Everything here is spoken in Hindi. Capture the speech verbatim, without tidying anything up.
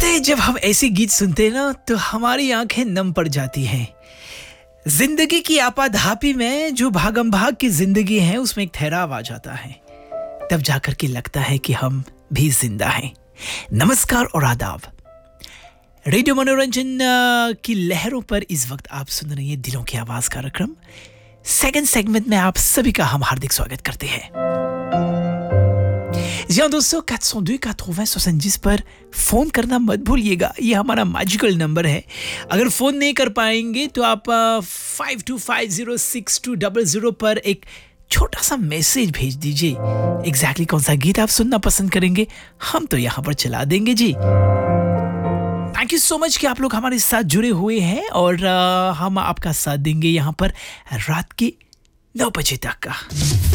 पता है जब हम ऐसे गीत सुनते हैं ना तो हमारी आंखें नम पड़ जाती हैं। जिंदगी की आपाधापी में जो भागम भाग की जिंदगी है उसमें एक ठहराव आ जाता है, तब जाकर के लगता है कि हम भी जिंदा हैं। नमस्कार और आदाब। रेडियो मनोरंजन अ, की लहरों पर इस वक्त आप सुन रही हैं दिलों की आवाज कार्यक्रम। सेकंड सेगमेंट में आप सभी का हम हार्दिक स्वागत करते हैं। जी हाँ दोस्तों, quatre cent deux quatre-vingts soixante-dix पर फ़ोन करना मत भूलिएगा, ये हमारा मैजिकल नंबर है। अगर फ़ोन नहीं कर पाएंगे तो आप five to five zero six to double zero पर एक छोटा सा मैसेज भेज दीजिए। एग्जैक्टली exactly कौन सा गीत आप सुनना पसंद करेंगे हम तो यहाँ पर चला देंगे जी। थैंक यू सो मच कि आप लोग हमारे साथ जुड़े हुए हैं और uh, हम आपका साथ देंगे यहाँ पर रात के नौ बजे तक का।